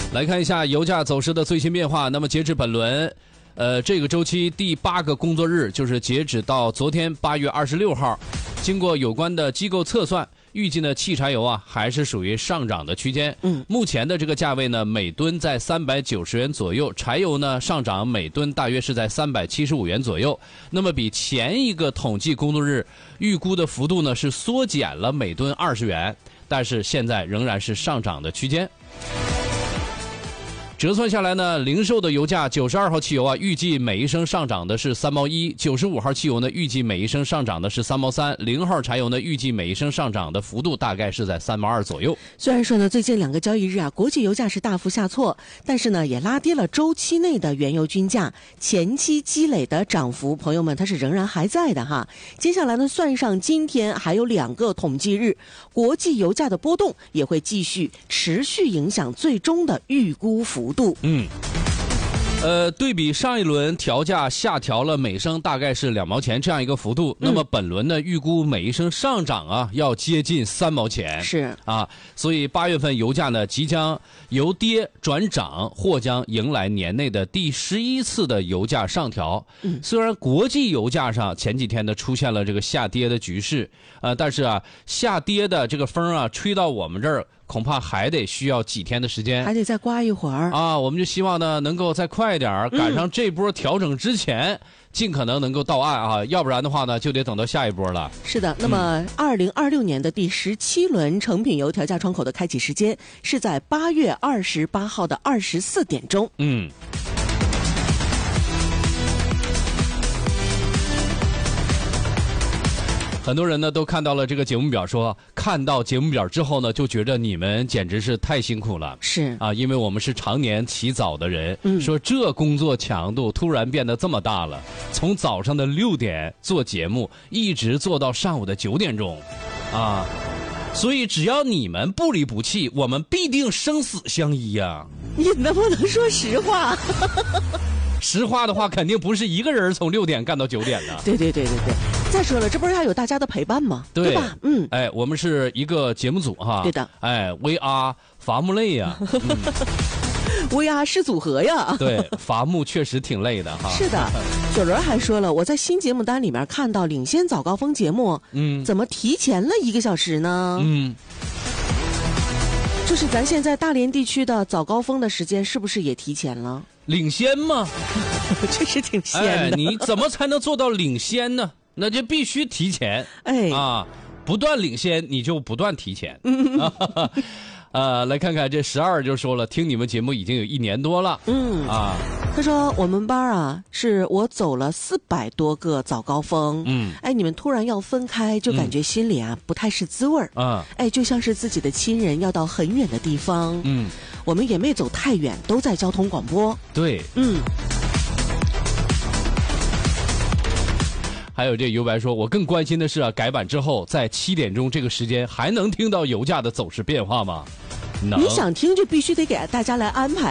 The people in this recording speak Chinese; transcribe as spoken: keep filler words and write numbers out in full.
来看一下油价走势的最新变化。那么截至本轮，呃，这个周期第八个工作日，就是截止到昨天八月二十六号，经过有关的机构测算，预计呢，汽柴油啊还是属于上涨的区间。 嗯， 目前的这个价位呢，每吨在三百九十元左右，柴油呢上涨每吨大约是在三百七十五元左右。那么比前一个统计工作日预估的幅度呢是缩减了每吨二十元，但是现在仍然是上涨的区间。折算下来呢，零售的油价九十二号汽油啊，预计每一升上涨的是三毛一；九十五号汽油呢，预计每一升上涨的是三毛三；零号柴油呢，预计每一升上涨的幅度大概是在三毛二左右。 虽然说呢，最近两个交易日啊，国际油价是大幅下挫，但是呢，也拉低了周期内的原油均价，前期积累的涨幅，朋友们它是仍然还在的哈。接下来呢，算上今天还有两个统计日，国际油价的波动也会继续持续影响最终的预估幅度。 嗯，呃，对比上一轮调价下调了每升大概是两毛钱这样一个幅度，那么本轮呢，预估每一升上涨啊要接近三毛钱。 是啊，所以八月份油价呢即将由跌转涨，或将迎来年内的第十一次的油价上调。 嗯， 虽然国际油价上前几天呢出现了这个下跌的局势，呃，但是啊，下跌的这个风啊吹到我们这儿，恐怕还得需要几天的时间， 还得再刮一会儿啊！我们就希望呢，能够再快一点，赶上这波调整之前，嗯、尽可能能够到岸啊！要不然的话呢，就得等到下一波了。 是的，那么二零二六年的第十七轮成品油调价窗口的开启时间是在八月二十八号的二十四点钟。 嗯。很多人呢都看到了这个节目表说，说看到节目表之后呢，就觉得你们简直是太辛苦了。 是啊，因为我们是常年起早的人， 嗯、 说这工作强度突然变得这么大了，从早上的六点做节目，一直做到上午的九点钟，啊，所以只要你们不离不弃，我们必定生死相依呀、啊。 你能不能说实话？ 实话的话，肯定不是一个人从六点干到九点的。 对对对对对。再说了，这不是要有大家的陪伴吗？ 对, 对吧？嗯， 哎，我们是一个节目组哈。 对的。 哎 ，V R 伐木累呀、啊嗯、 ，V R 是组合呀。 对，伐木确实挺累的哈。 是的，九轮还说了，我在新节目单里面看到领先早高峰节目， 嗯， 怎么提前了一个小时呢？ 嗯。 就是咱现在大连地区的早高峰的时间是不是也提前了？ 领先吗？ 确实挺先的、 哎。你怎么才能做到领先呢？那就必须提前。 哎啊，不断领先，你就不断提前。呃，来看看这十二就说了，听你们节目已经有一年多了。 嗯啊， 他说我们班啊，是我走了四百多个早高峰。 嗯， 哎，你们突然要分开，就感觉心里啊、嗯、不太是滋味儿。 啊， 哎，就像是自己的亲人要到很远的地方。 嗯， 我们也没走太远，都在交通广播。 对， 嗯。 还有这油白说，我更关心的是啊，改版之后在七点钟这个时间还能听到油价的走势变化吗？能。 你想听就必须得给大家来安排。